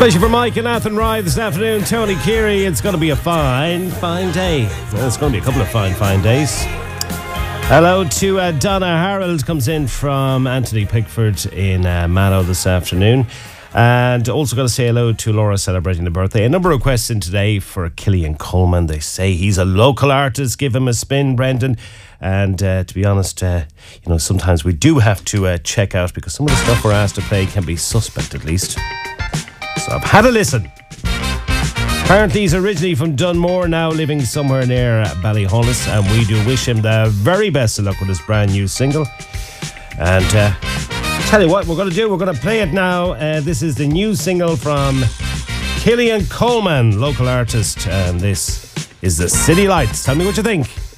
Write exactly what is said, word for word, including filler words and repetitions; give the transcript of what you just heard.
Especially for Mike and Nathan Rye this afternoon. Tony Keary, it's going to be a fine, fine day. Well, it's going to be a couple of fine, fine days. Hello to uh, Donna Harold, comes in from Anthony Pickford in uh, Mallow this afternoon. And also got to say hello to Laura, celebrating the birthday. A number of requests in today for Killian Coleman. They say he's a local artist. Give him a spin, Brendan. And uh, to be honest, uh, you know, sometimes we do have to uh, check out, because some of the stuff we're asked to play can be suspect at least. So I've had a listen. Apparently he's originally from Dunmore, now living somewhere near Ballyhollis, and we do wish him the very best of luck with his brand new single. And uh, tell you what we're going to do, we're going to play it now. Uh, this is the new single from Killian Coleman, local artist, and this is The City Lights. Tell me what you think.